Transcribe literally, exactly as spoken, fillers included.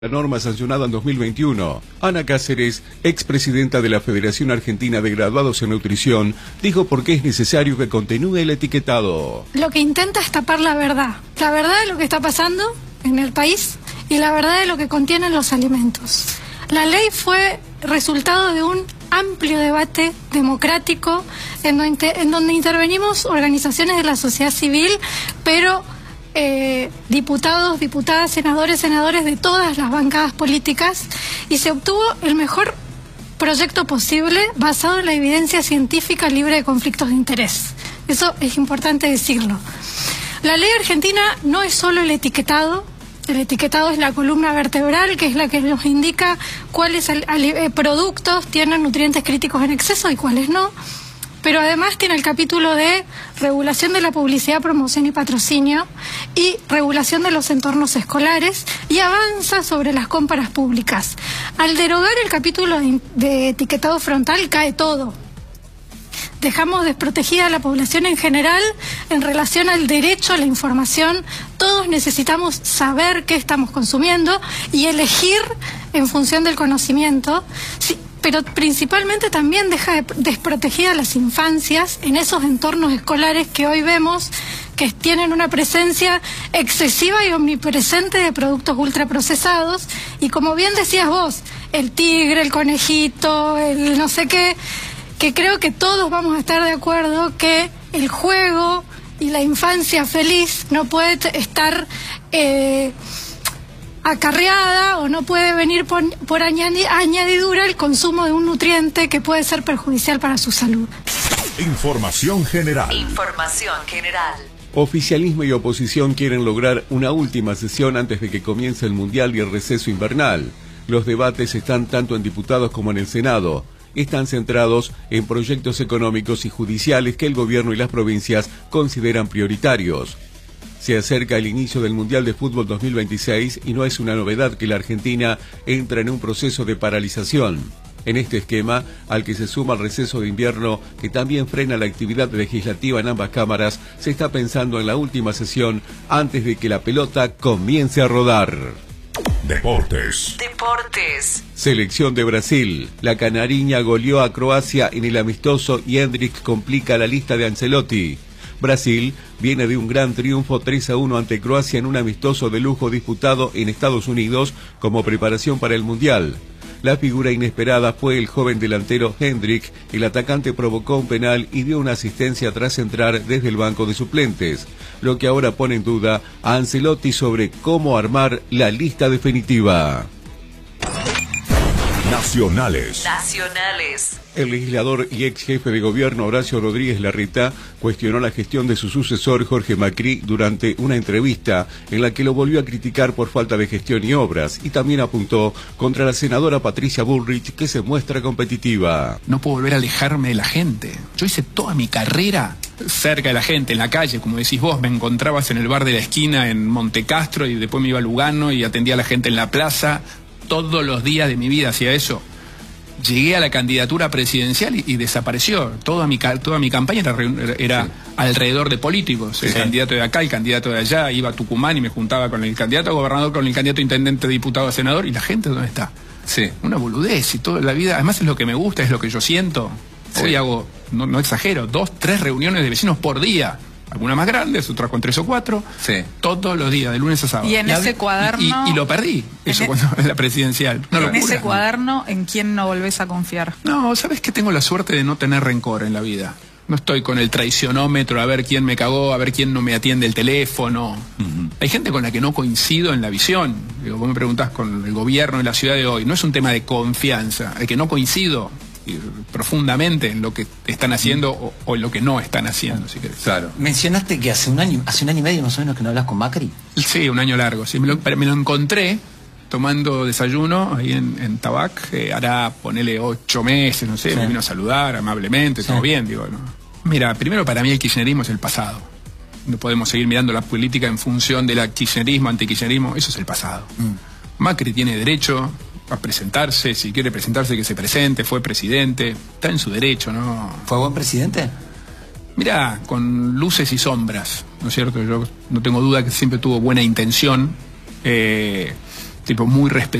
La norma sancionada en dos mil veintiuno. Ana Cáceres, expresidenta de la Federación Argentina de Graduados en Nutrición, dijo por qué es necesario que continúe el etiquetado. Lo que intenta es tapar la verdad. La verdad de lo que está pasando en el país y la verdad de lo que contienen los alimentos. La ley fue resultado de un amplio debate democrático en donde, en donde intervenimos organizaciones de la sociedad civil, pero Eh, diputados, diputadas, senadores, senadores de todas las bancadas políticas, y se obtuvo el mejor proyecto posible basado en la evidencia científica libre de conflictos de interés. Eso es importante decirlo. La ley argentina no es solo el etiquetado. El etiquetado es la columna vertebral, que es la que nos indica cuáles eh, productos tienen nutrientes críticos en exceso y cuáles no. Pero además tiene el capítulo de regulación de la publicidad, promoción y patrocinio y regulación de los entornos escolares, y avanza sobre las compras públicas. Al derogar el capítulo de, de etiquetado frontal cae todo. Dejamos desprotegida a la población en general en relación al derecho a la información. Todos necesitamos saber qué estamos consumiendo y elegir en función del conocimiento. Sí, pero principalmente también deja desprotegidas a las infancias en esos entornos escolares que hoy vemos que tienen una presencia excesiva y omnipresente de productos ultraprocesados, y como bien decías vos, el tigre, el conejito, el no sé qué, que creo que todos vamos a estar de acuerdo que el juego y la infancia feliz no puede estar Eh, acarreada o no puede venir por, por añadi, añadidura el consumo de un nutriente que puede ser perjudicial para su salud. Información general. Información general. Oficialismo y oposición quieren lograr una última sesión antes de que comience el Mundial y el receso invernal. Los debates están tanto en diputados como en el Senado. Están centrados en proyectos económicos y judiciales que el gobierno y las provincias consideran prioritarios. Se acerca el inicio del Mundial de Fútbol dos mil veintiséis y no es una novedad que la Argentina entra en un proceso de paralización. En este esquema, al que se suma el receso de invierno, que también frena la actividad legislativa en ambas cámaras, se está pensando en la última sesión antes de que la pelota comience a rodar. Deportes. Deportes. Selección de Brasil. La canariña goleó a Croacia en el amistoso y Hendrix complica la lista de Ancelotti. Brasil viene de un gran triunfo tres a uno ante Croacia en un amistoso de lujo disputado en Estados Unidos como preparación para el Mundial. La figura inesperada fue el joven delantero Hendrik. El atacante provocó un penal y dio una asistencia tras entrar desde el banco de suplentes, lo que ahora pone en duda a Ancelotti sobre cómo armar la lista definitiva. Nacionales. Nacionales. El legislador y ex jefe de gobierno Horacio Rodríguez Larreta cuestionó la gestión de su sucesor Jorge Macri durante una entrevista en la que lo volvió a criticar por falta de gestión y obras, y también apuntó contra la senadora Patricia Bullrich, que se muestra competitiva. No puedo volver a alejarme de la gente. Yo hice toda mi carrera cerca de la gente, en la calle, como decís vos. Me encontrabas en el bar de la esquina en Montecastro y después me iba a Lugano y atendía a la gente en la plaza. Todos los días de mi vida hacía eso. Llegué a la candidatura presidencial y, y desapareció. Toda mi, toda mi campaña era, era sí. alrededor de políticos. Sí. El candidato de acá, el candidato de allá. Iba a Tucumán y me juntaba con el candidato a gobernador, con el candidato a intendente, diputado, a senador. ¿Y la gente dónde está? Sí. Una boludez y toda la vida. Además es lo que me gusta, es lo que yo siento. Sí. Hoy hago, no, no exagero, dos, tres reuniones de vecinos por día. Algunas más grandes, otras con tres o cuatro. Sí. Todos los días, de lunes a sábado. Y en y ese cuaderno... Y, y, y lo perdí, eso, cuando en la presidencial. No, en ese cuaderno, ¿en quién no volvés a confiar? No, ¿sabes qué? Tengo la suerte de no tener rencor en la vida. No estoy con el traicionómetro a ver quién me cagó, a ver quién no me atiende el teléfono. Uh-huh. Hay gente con la que no coincido en la visión. Digo, vos me preguntás con el gobierno de la ciudad de hoy. No es un tema de confianza, el que no coincido profundamente en lo que están haciendo o, o en lo que no están haciendo, si querés. Claro. Mencionaste que hace un año, hace un año y medio más o menos que no hablas con Macri. Sí, un año largo. Sí, me, lo, me lo encontré tomando desayuno ahí en, en Tabac. Eh, hará, ponele ocho meses, no sé, sí. Me vino a saludar amablemente, sí. Todo bien, digo, ¿no? Mira, primero para mí el kirchnerismo es el pasado. No podemos seguir mirando la política en función del kirchnerismo, antikirchnerismo, eso es el pasado. Mm. Macri tiene derecho a presentarse, si quiere presentarse que se presente, fue presidente, está en su derecho, ¿no? ¿Fue buen presidente? Mirá, con luces y sombras, ¿no es cierto? Yo no tengo duda que siempre tuvo buena intención, eh, tipo muy respetuoso.